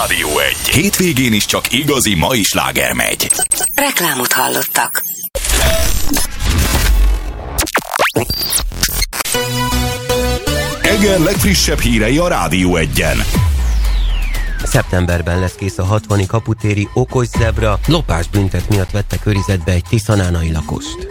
Rádió 1. Hétvégén is csak igazi mai sláger megy. Reklámot hallottak. Eger legfrissebb hírei a Rádió 1-en. Szeptemberben lesz kész a 60. kaputéri okos zebra, lopásbüntet miatt vettek őrizetbe egy tiszanánai lakost.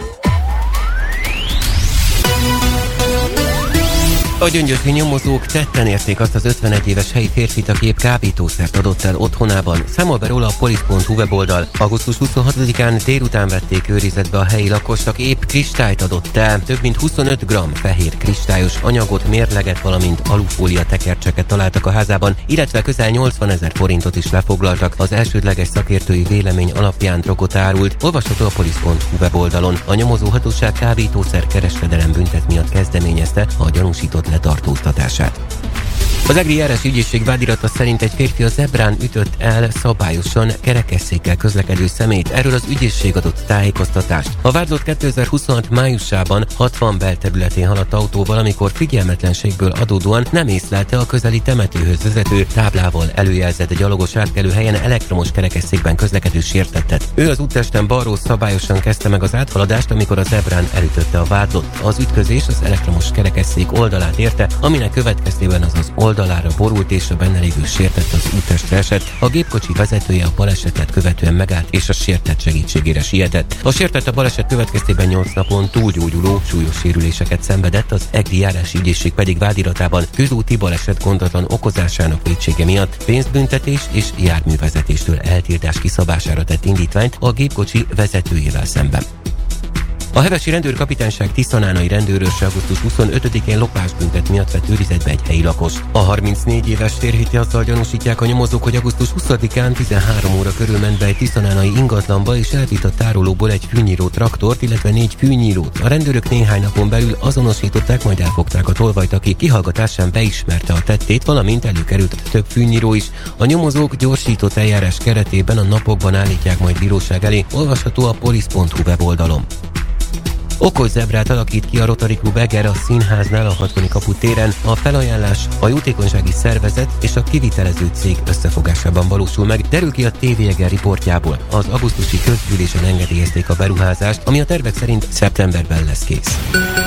A gyöngyösi nyomozók tetten érték azt az 51 éves helyi férfit, aki épp kábítószert adott el otthonában. Számol be róla a polisz.hu weboldal. Augusztus 26-án délután vették őrizetbe a helyi lakost, aki épp kristályt adott el. Több mint 25 g fehér kristályos anyagot, mérleget, valamint alufólia tekercseket találtak a házában, illetve közel 80 000 forintot is lefoglaltak. Az elsődleges szakértői vélemény alapján drogot árult. Olvasható a polisz.hu weboldalon. A nyomozóhatóság kábítószer kereskedelem büntet miatt kezdeményezte a gyanúsított letartóztatását. Az egri járási ügyészség vádirata szerint egy férfi a zebrán ütött el szabályosan kerekesszékkel közlekedő személyt. Erről az ügyészség adott tájékoztatást. A vádlott 2026 májusában 60 belterületén haladt autóval, amikor figyelmetlenségből adódóan nem észlelte a közeli temetőhöz vezető táblával előjelzett gyalogos átkelőhelyen elektromos kerekesszékben közlekedő sértettet. Ő az úttesten balról szabályosan kezdte meg az áthaladást, amikor a zebrán elütötte a vádlott. Az ütközés az elektromos kerekesszék oldalát érte, aminek következtében az oldalára borult és a benne lévő sértett az úttestre esett. A gépkocsi vezetője a balesetet követően megállt és a sértett segítségére sietett. A sértett a baleset következtében 8 napon túlgyógyuló súlyos sérüléseket szenvedett, az egri járási ügyészség pedig vádiratában közúti baleset gondatlan okozásának vétsége miatt pénzbüntetés és járművezetéstől eltiltás kiszabására tett indítványt a gépkocsi vezetőjével szemben. A hevesi rendőrkapitányság tiszanánai rendőrőrse augusztus 25-én lopásbüntet miatt vett őrizetbe egy helyi lakost. A 34 éves férfit azzal gyanúsítják a nyomozók, hogy augusztus 20-án 13 óra körül ment be egy tiszanánai ingatlanba és elvitt a tárolóból egy fűnyíró traktort, illetve 4 fűnyírót. A rendőrök néhány napon belül azonosították, majd elfogták a tolvajt, aki kihallgatásán beismerte a tettét, valamint előkerült több fűnyíró is. A nyomozók gyorsított eljárás keretében a napokban állítják majd bíróság elé. Olvasható a polisz.hu weboldalon. Okos zebrát alakít ki a Rotary Klub Eger a színháznál a 60. kaputéren. A felajánlás a jótékonysági szervezet és a kivitelező cég összefogásában valósul meg, derül ki a TV Eger riportjából. Az augusztusi közgyűlésen engedélyezték a beruházást, ami a tervek szerint szeptemberben lesz kész.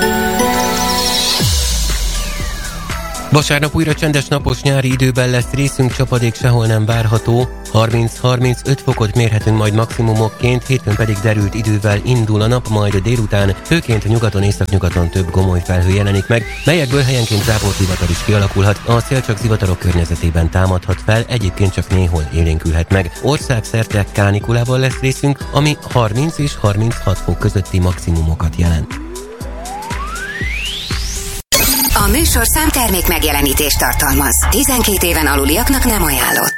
Vasárnap újra csendes napos nyári időben lesz részünk, csapadék sehol nem várható. 30-35 fokot mérhetünk majd maximumokként, hétfőn pedig derült idővel indul a nap, majd délután főként nyugaton, északnyugaton több gomoly felhő jelenik meg, melyekből helyenként záporzivatar is kialakulhat. A szél csak zivatarok környezetében támadhat fel, egyébként csak néhol élénkülhet meg. Országszerte kánikulával lesz részünk, ami 30 és 36 fok közötti maximumokat jelent. A műsorszám termék megjelenítést tartalmaz. 12 éven aluliaknak nem ajánlott.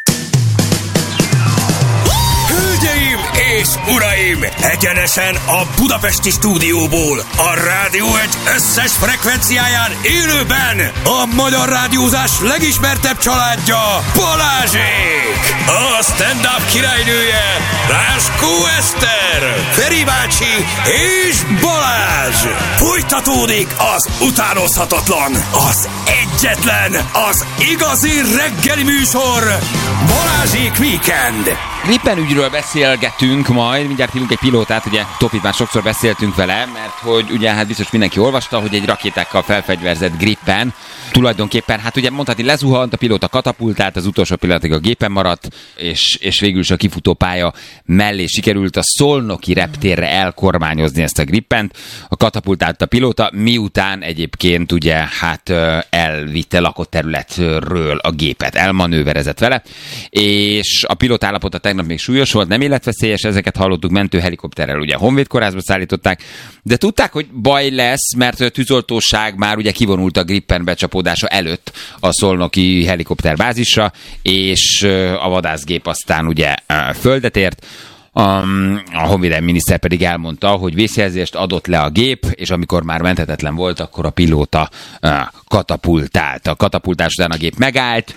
Hölgyeim és uraim! Egyenesen a budapesti stúdióból, a Rádió 1 összes frekvenciáján élőben a magyar rádiózás legismertebb családja, Balázsék! A stand-up királynője, Ráskó Eszter, Feri bácsi és Balázs! Folytatódik az utánozhatatlan, az egyetlen, az igazi reggeli műsor, Balázsék Weekend! Gripen ügyről beszélgetünk majd, mindjárt hívunk egy pilótát, ugye Topit már sokszor beszéltünk vele, mert hogy ugye hát biztos mindenki olvasta, hogy egy rakétákkal felfegyverzett Gripen tulajdonképpen, hát ugye mondhatni lezuhant, a pilóta katapultált, az utolsó pillanatig a gépen maradt, és végül is a kifutópálya mellé sikerült a szolnoki reptérre elkormányozni ezt a Gripent, a katapultált a pilóta, miután egyébként ugye hát elvitte lakott területről a gépet, elmanőverezett vele, és a pilóta állapota tegnap még súlyos volt, nem életveszélyes, ezeket hallottuk, mentőhelikopterrel ugye Honvéd kórházba szállították, de tudták, hogy baj lesz, mert a tűzoltóság már ugye kivonult a Gripen becsapódása előtt a szolnoki helikopterbázisra, és a vadászgép aztán ugye földet ért. A honvédelmi miniszter pedig elmondta, hogy vészjelzést adott le a gép, és amikor már menthetetlen volt, akkor a pilóta katapultált. A katapultás után a gép megállt,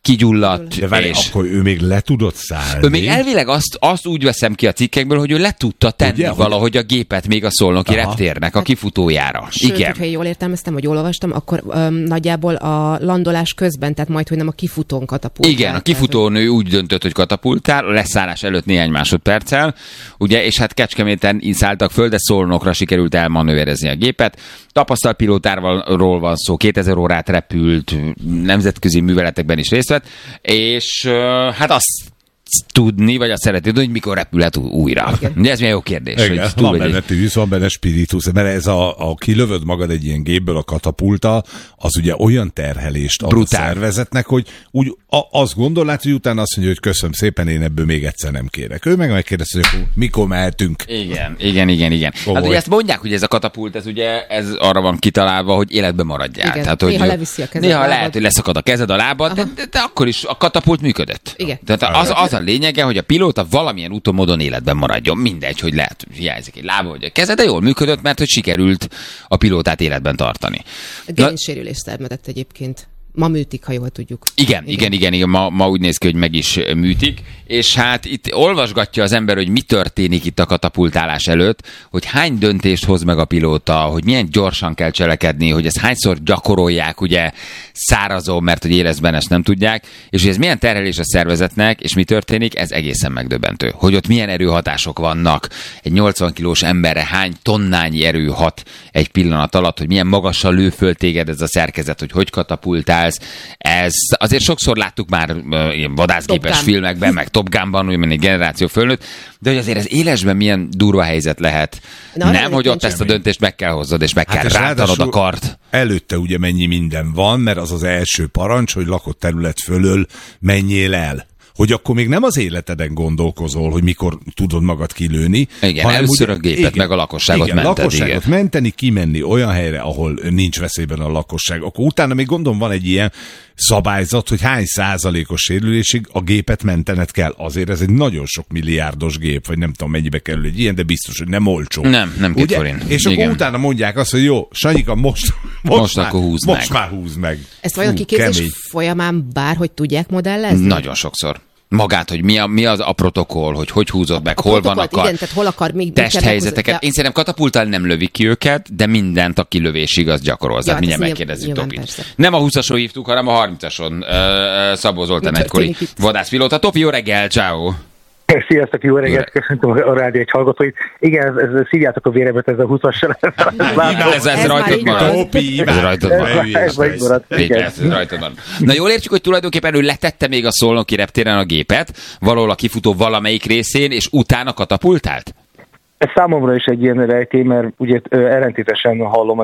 kigyulladt. De várj, és akkor ő még le tudott szállni. ő még elvileg azt úgy veszem ki a cikkekből, hogy ő le tudta tenni ugye, valahogy a gépet még a szolnoki reptérnek a kifutójára. Sőt, Igen. hogyha jól értelmeztem, vagy jól olvastam, akkor nagyjából a landolás közben, tehát majd, hogy nem a kifutón katapultál. Igen, a kifutónő úgy döntött, hogy katapultál, a leszállás előtt néhány másodperccel, ugye, és hát Kecskeméten szálltak föl, de Szolnokra sikerült elmanőverezni a gépet. Tapasztalt pilótáról van szó, 2000 órát repült, nemzetközi műveletekben is részt vett, és hát azt tudni, vagy azt szeretni tudni, hogy mikor repülhet újra. De ez milyen jó kérdés. Igen, Hogy van benne tűz, van benne spiritus, mert ez a kilövöd magad egy ilyen gépből a katapulta, az ugye olyan terhelést ad brutál a szervezetnek, hogy úgy azt gondolnád, hogy utána azt mondja, hogy köszönöm szépen, én ebből még egyszer nem kérek. Ő meg megkérdezi, hogy mikor mehetünk. Igen. Hát ugye ezt mondják, hogy ez a katapult, ez arra van kitalálva, hogy életben maradjál. Igen, Tehát, hogy néha leviszi a kezed, néha a lehet, lábad. hogy leszakad a kezed, a lábad, de akkor is a katapult működött. Igen. Tehát az a lényege, hogy a pilóta valamilyen úton, módon életben maradjon. Mindegy, hogy lehet, hogy hiányzik egy lába vagy a keze, de jól működött, mert hogy sikerült a pilótát életben tartani. Gerincsérülést szenvedett egyébként. Ma műtik, ha jól tudjuk. Igen. Ma úgy néz ki, hogy meg is műtik, és hát itt olvasgatja az ember, hogy mi történik itt a katapultálás előtt, hogy hány döntést hoz meg a pilóta, hogy milyen gyorsan kell cselekedni, hogy ezt hányszor gyakorolják, ugye szárazon, mert hogy éleszben ezt nem tudják, és hogy ez milyen terhelés a szervezetnek, és mi történik, ez egészen megdöbbentő. Hogy ott milyen erőhatások vannak, egy 80 kilós emberre hány tonnányi erő hat egy pillanat alatt, hogy milyen magasan lő föl téged ez a szerkezet, hogy katapultál. Ez azért sokszor láttuk már ilyen vadászgépes filmekben, meg Top Gunban, úgymond egy generáció fölnőtt, de hogy azért az élesben milyen durva helyzet lehet. Nem, hogy ott ezt a döntést meg kell hozzad, és meg kell rántanod a kart. Előtte ugye mennyi minden van, mert az az első parancs, hogy lakott terület fölől menjél el. Hogy akkor még nem az életeden gondolkozol, hogy mikor tudod magad kilőni. Igen, először a gépet, meg a lakosságot mented. Lakosságot menteni, kimenni olyan helyre, ahol nincs veszélyben a lakosság. Akkor utána még gondolom van egy ilyen szabályzat, hogy hány százalékos sérülésig a gépet mentened kell. Azért ez egy nagyon sok milliárdos gép, vagy nem tudom mennyibe kerül egy ilyen, de biztos, hogy nem olcsó. Nem 2 forint. És akkor utána mondják azt, hogy jó, Sanyika, most akkor húzd meg. Most már húzd meg. Ezt vajon kiképzés folyamán bárhogy tudják modellezni? Nagyon sokszor. Magát, hogy mi az a protokoll, hogy húzod meg, hol van a kar, igen, tehát hol akar még testhelyzeteket. Én szerintem katapulttal nem lövik ki őket, de mindent a kilövésig az gyakorol. Tehát mindjárt megkérdezzük Topit. Nem a 20-ason hívtuk, hanem a 30-ason. Szabó Zoltán egykori vadászpilóta. Topi, jó reggel, ciao. Sziasztok, jó reggelt, köszöntöm a rádió egy hallgatóit. Igen, ez szívjátok a vérebet, ez a 20-as. Ez rajtad marad. Ez rajtad marad. Ez rajtad marad. Na jól értjük, hogy tulajdonképpen ő letette még a szolnoki reptéren a gépet, valahol a kifutó valamelyik részén, és utána katapultált? Ez számomra is egy ilyen rejtély, mert ugye ellentétesen hallom